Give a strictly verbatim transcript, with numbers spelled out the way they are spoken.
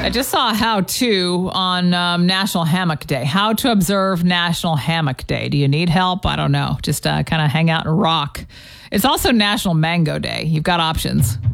I just saw a how-to on um, National Hammock Day. How to observe National Hammock Day. Do you need help? I don't know. Just uh, kind of hang out and rock. It's also National Mango Day. You've got options.